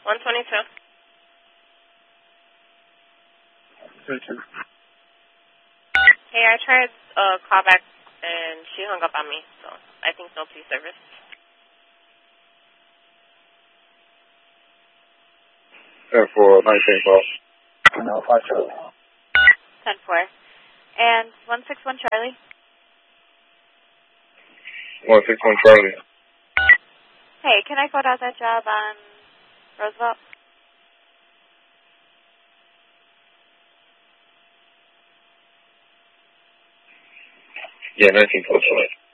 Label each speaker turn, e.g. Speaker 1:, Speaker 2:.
Speaker 1: 122.
Speaker 2: 32.
Speaker 1: Hey, I tried call back and she hung up on me, so I think no police service.
Speaker 2: For 19 call. No, 5 Charlie.
Speaker 3: 10-4. And 161 Charlie?
Speaker 2: 161 Charlie.
Speaker 3: Hey, can I code out that job on Roosevelt?
Speaker 2: Yeah, 19 call Charlie.